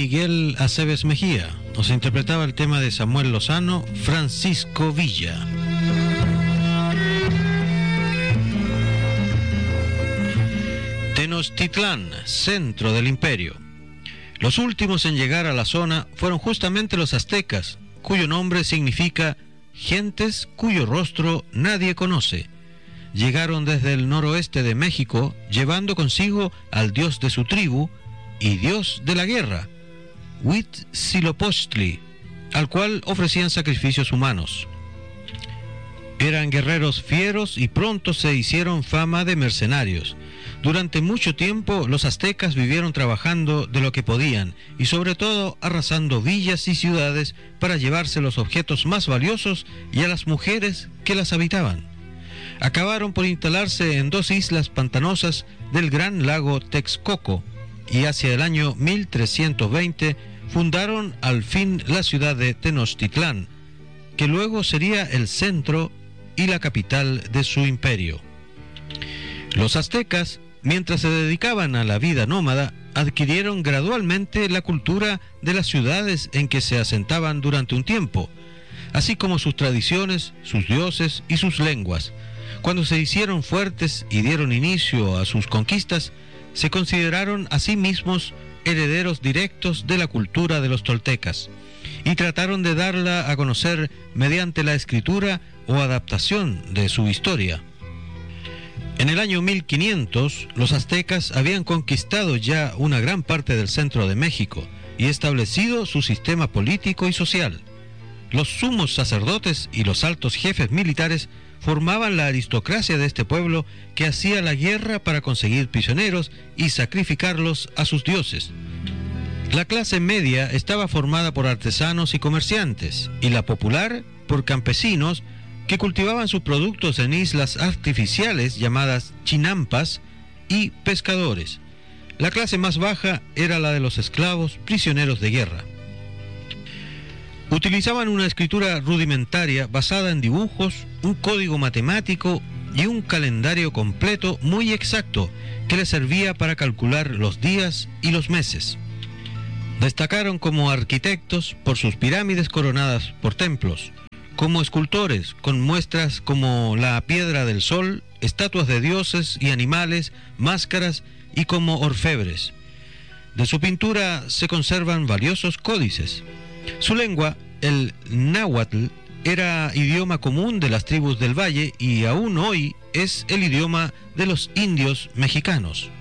Miguel Aceves Mejía. Nos interpretaba el tema de Samuel Lozano, Francisco Villa. Tenochtitlán, centro del imperio. Los últimos en llegar a la zona fueron justamente los aztecas, cuyo nombre significa gentes cuyo rostro nadie conoce. Llegaron desde el noroeste de México, llevando consigo al dios de su tribu y dios de la guerra, Huitzilopochtli, al cual ofrecían sacrificios humanos. Eran guerreros fieros y pronto se hicieron fama de mercenarios. Durante mucho tiempo los aztecas vivieron trabajando de lo que podían y sobre todo arrasando villas y ciudades para llevarse los objetos más valiosos y a las mujeres que las habitaban. Acabaron por instalarse en 2 islas pantanosas del gran lago Texcoco y hacia el año 1320 fundaron al fin la ciudad de Tenochtitlán, que luego sería el centro y la capital de su imperio. Los aztecas, mientras se dedicaban a la vida nómada, adquirieron gradualmente la cultura de las ciudades en que se asentaban durante un tiempo, así como sus tradiciones, sus dioses y sus lenguas. Cuando se hicieron fuertes y dieron inicio a sus conquistas, se consideraron a sí mismos herederos directos de la cultura de los toltecas y trataron de darla a conocer mediante la escritura o adaptación de su historia. En el año 1500, los aztecas habían conquistado ya una gran parte del centro de México y establecido su sistema político y social. Los sumos sacerdotes y los altos jefes militares formaban la aristocracia de este pueblo que hacía la guerra para conseguir prisioneros y sacrificarlos a sus dioses. La clase media estaba formada por artesanos y comerciantes, y la popular por campesinos que cultivaban sus productos en islas artificiales llamadas chinampas y pescadores. La clase más baja era la de los esclavos prisioneros de guerra. Utilizaban una escritura rudimentaria basada en dibujos, un código matemático y un calendario completo muy exacto que les servía para calcular los días y los meses. Destacaron como arquitectos por sus pirámides coronadas por templos, como escultores con muestras como la piedra del sol, estatuas de dioses y animales, máscaras y como orfebres. De su pintura se conservan valiosos códices. Su lengua, el náhuatl, era idioma común de las tribus del valle y aún hoy es el idioma de los indios mexicanos.